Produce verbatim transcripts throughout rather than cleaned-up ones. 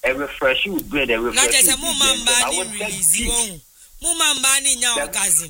a refresh with bread, a refresh. Not just a moment, man, release you. Mama man in your orgasm.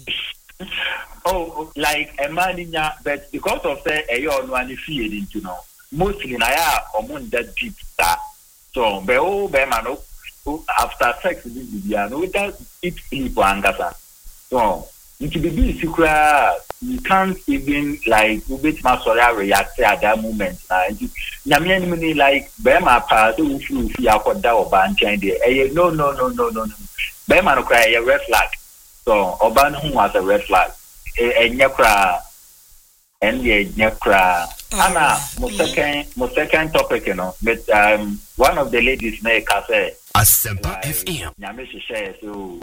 Oh, like a man in your, but because of that, a young one feeling, you know, mostly I am on that deep star. So, but oh, Bemano, after sex, we don't eat sleep one gasa. So, into the be secret, you can't even like you bit my sorry react at that moment. Namian like Bema part of you fear for that or ban change. No, no, no, no, no, no. Bema no cry a red flag. So, Oban who was a red flag. A nyakra and the nyakra. Anna, my second, my second topic, you know, but um, one of the ladies make us say, Asempa F M. Nyamishi share so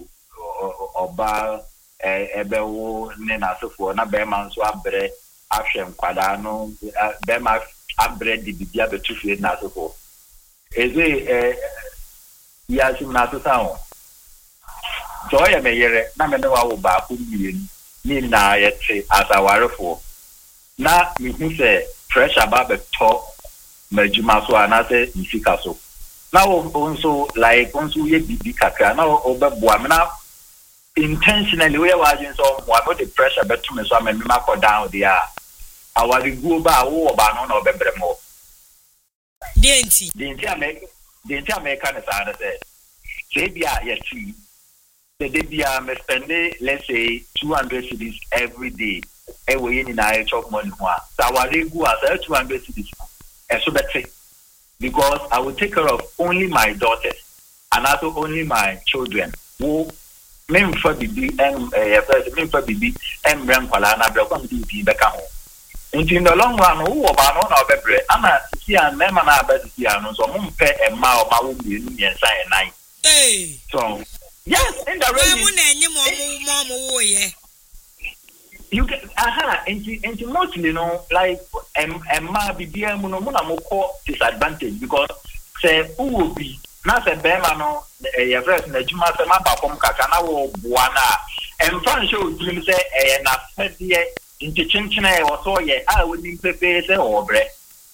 Oba Ebewo Nena Sofo na Bema nso abre ahwem kwada no Bema abre di bibia betufe na Sofo. Eze eh ya sim na so sawo. Joy me yere na me no wa ba ku mienu ni na yete asawarefo. Na mi hu se fresh about the top majuma so anase ifika so. Now also like once we be kakra now obeboa me na intentionally we are watching so what the pressure beto me so me me mako down there. Our go ba wo oba no na obebre mo. Denti. Denti America denti America na sa say. Say bia yeti. The day bia me spend let's say two hundred cedis every day. E we ni na chop money ho a. So our go as two hundred cedis. E so better. Because I will take care of only my daughters and also only my children. Who men for bibi and eh first men for bibi and bring kwala na bra kwam di be ka ho. In the long run who oba no na obebre ana si an me ma na ba si an so mo mpe e ma o ma wo mienu yensa e nine. Hey. So yes, in the rain. We mo na enye mo mo mo wo ye. You get aha into into mostly you know like em emma bibia mu no mu na mo ko disadvantage because say who will be na say be ma no e first na juma say ma ba kom kaka na wo boa na em fan show dream say e na fedie into chinchina e wo so ye a wo nim pepe say obre.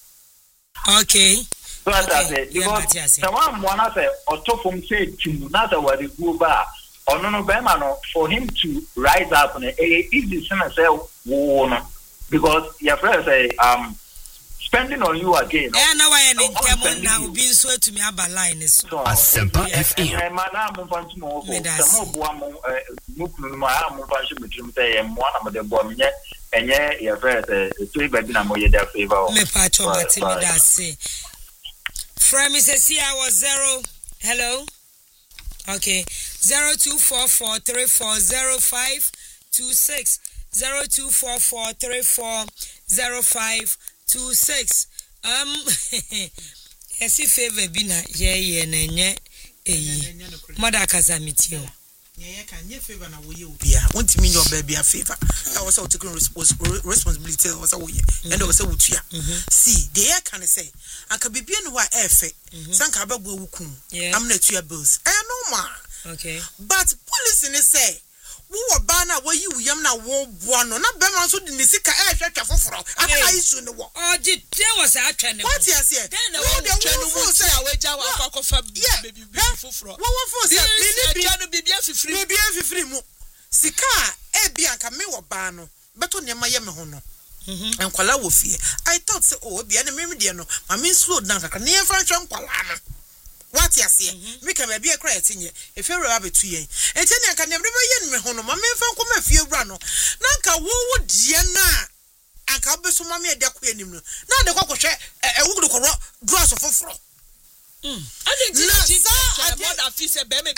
Okay. So that's it because someone wanna say otofum say timu na say what the go ba. Oh no no Bema no for him to rise up and eh easy to say no because your friend say um spending on you again. Eh na why any time now being so to me aba line is so Asempa F M. Eh man am fan to mo some boa mo mukunu mo am fan shi mitrim say em mo na mo de boa me enye your friend say to e baby na mo ye da favor. Me pa cho mati me da say. From Missus I was zero. Hello. Okay. Zero two four four three four zero five two six zero two four four three four zero five two six. Um, yes, if favor be na ye ye na nye eh. Mother kazamitio. Yeah, can you favor na we be? Want me your baby a favor? I was out taking responsibility. Was a way, and I was a wutia. See, the air can say, I can be being what effect. Sanka babu wukum. I'm not your bills. I know ma. Okay. But police in say, who were banner where you yam na war one or not Beman so didn't see a check for for. I issue the war. Oh, did there was a channel. What yes, yes. Then the channel will say, I wait out for baby for. What was it? Be free, be free. Sika, eh, Bianca, me or Bano, but on your Miami Hono. And Kuala Wofie. I thought so, oh, be an Meridiano. I mean, slow down, I can near French on Kuala. What you say? We can be a credit in you if you're a rabbit to ye. And then I can never yen me hono, my man found come a few rano. Nanka, who would Diana? And can be some mammy at the queen. Now the cocoa share a wood draws of a fro. I didn't know that fish a baby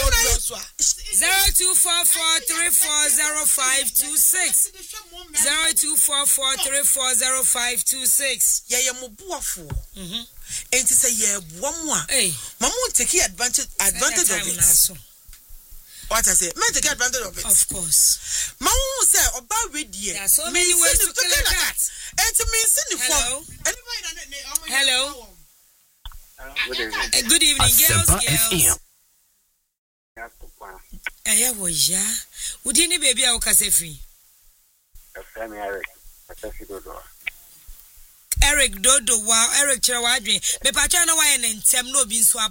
zero two four four three four zero five two six zero two four four three four zero five two six. Yeah, I'm and to say, yeah, one more. Hey, Mamma take advantage advantage of it. What I say, man, take advantage of it. Of course. Mamma say, about with you. There are so many ways to kill a cat. And to me, send the phone. Hello. Good evening, girls. Girls. Eh, was ya? Would any baby out Casefi? Eric Dodo, wow, Eric Chawadri. Me patana why and tem no being swap.